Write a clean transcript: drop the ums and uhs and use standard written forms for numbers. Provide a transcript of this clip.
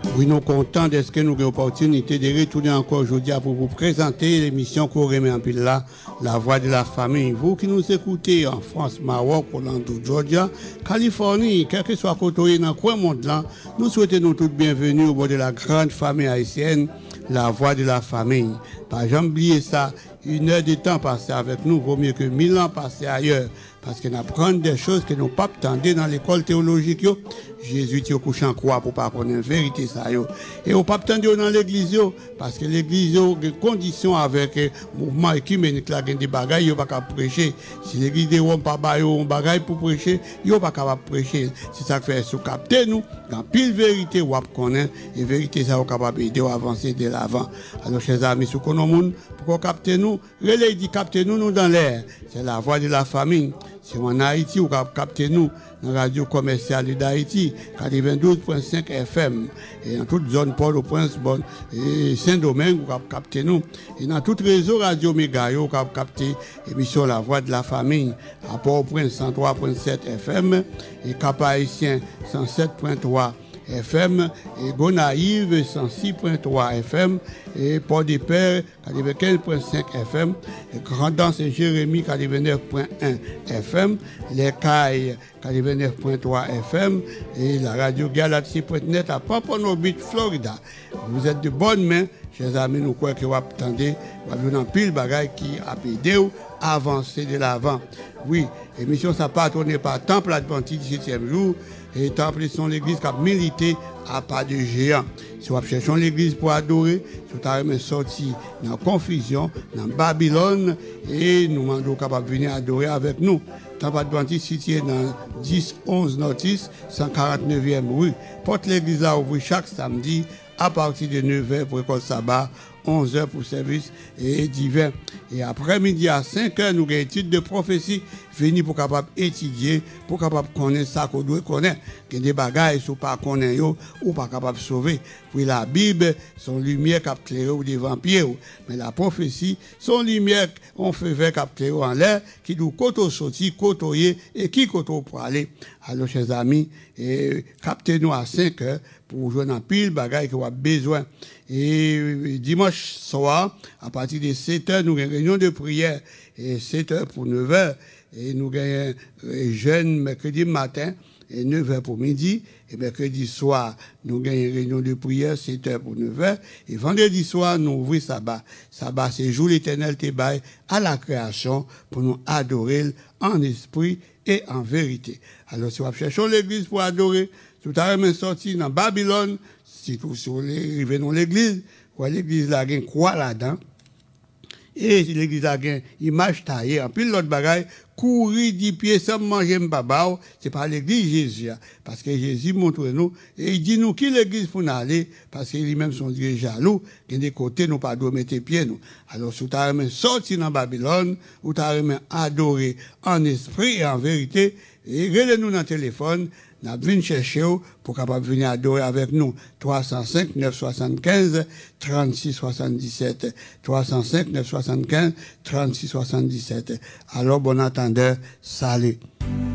Oui, nous sommes contents de ce que nous avons l'opportunité de retourner encore aujourd'hui pour vous présenter l'émission qu'on remet en pile là, La Voix de la Famille. Vous qui nous écoutez en France, Maroc, Orlando, Georgia, Californie, quel que soit côté dans le coin monde là, nous souhaitons nous tous bienvenue au bord de la grande famille haïtienne, La Voix de la Famille. Pas jamais oublier ça, 1 heure de temps passé avec nous vaut mieux que 1000 ans passés ailleurs. Parce qu'on apprend des choses que nous pas attendu dans l'école théologique. Jésus est couché en croix pour pas connaître la vérité ça yo. Et on pas attendu dans l'église parce que l'église a des conditions avec le mouvement écuménique là des bagailles yo pas capable prêcher. Si l'église de Rome pas ba yo bagaille pour prêcher, yo pas capable prêcher. C'est ça que fait sous capter nous dans pile vérité ou connaître et vérité ça capable aider à avancer de l'avant. Alors chers amis, sous qu'on monde pour capter nous, relais dit capter nous dans l'air. C'est la voix de la famille. C'est en Haïti ou capter nous dans la radio commerciale d'Haïti, 92.5 FM. Et dans toute zone Port-au-Prince, et Saint-Domingue, vous capter nous. Et dans tout réseau radio méga, vous capter l'émission La Voix de la Famille, à Port-au-Prince 103.7 FM, et Cap-Haïtien 107.3 FM, et Gonaïve 106.3 FM, et Port-des-Pères 95.5 FM, et Grandance et Jérémie 89.1 FM, Les Cailles 89.3 FM, et la radio Galaxy.net à Pompano Beach, Florida. Vous êtes de bonnes mains, chers amis, nous croyons que vous attendez, vous avez un pile bagaille qui a aidé à avancer de l'avant. Oui, l'émission ça patronné par Temple Adventiste 17e jour, et Temple sont l'église qui a milité à pas de géant. Si vous cherchez l'église pour adorer, si vous avez sorti dans la confusion, dans Babylone, et nous demandons capable de venir adorer avec nous. Temple Adventiste situé dans 10-11 Notice, 149e rue. Porte l'église là ouvre chaque samedi à partir de 9h pour école sabbat, 11h pour service et divin. Et après-midi à 5h, nous avons une étude de prophétie, venir pour capable étudier, pour capable connaître ça qu'on doit connaître. Il y a des bagages qui ne sont pas connaître ou pas capable de sauver. Puis la Bible, son lumière qui a éclairé ou des vampires. Mais la prophétie, son lumière, on fait vert qui a éclairé en l'air, qui doit côté sortir, côtoyer et qui côté pour aller. Alors, chers amis, captez-nous à 5h pour jouer dans pile bagages que vous avez besoin. Et dimanche soir, à partir de 7h, nous avons une réunion de prière. Et 7h pour 9h. Et nous avons un jeûne mercredi matin et 9h pour midi. Et mercredi soir, nous avons une réunion de prière, 7h pour 9h. Et vendredi soir, nous ouvrons sabbat. Sabbat, c'est jour l'éternel te bail à la création pour nous adorer en esprit et en vérité. Alors, si vous cherchez l'église pour adorer, tout à l'heure, sorti dans Babylone, si vous arrivez dans l'église, l'église là, il y a une croix là-dedans. Et l'église a une image taillée, en plus l'autre bagaille, courir 10 pieds sans manger m'baba, c'est pas l'église Jésus, parce que Jésus montre nous, et il dit nous qui l'église pour nous aller, parce qu'il lui-même son Dieu jaloux, qu'il des côtés nous pas doit mettre pieds nous. Alors, si tu as sorti dans Babylone, ou tu as adoré en esprit et en vérité, et relève-nous dans le téléphone, nous venons chercher pour capable venir adorer avec nous. 305 975 36 77. 305 975 36 77. Alors, bon entendeur, salut.